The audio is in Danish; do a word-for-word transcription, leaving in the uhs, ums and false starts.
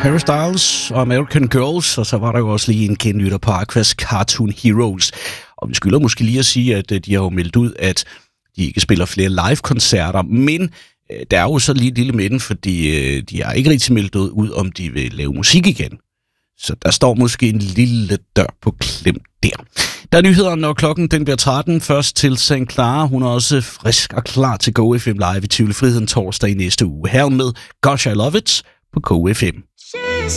Harry Styles og American Girls, og så var der jo også lige en genlytter på Aquas Cartoon Heroes. Og vi skylder måske lige at sige, at de har jo meldt ud, at de ikke spiller flere live-koncerter, men der er jo så lige et lille midten, fordi de har ikke rigtig meldt ud, om de vil lave musik igen. Så der står måske en lille dør på klem der. Der er nyheder, når klokken den bliver tretten. Først til Sankt Clara. Hun er også frisk og klar til Go F M Live i Tivoli Friheden torsdag i næste uge. Her med Gosh I Love It på Go F M.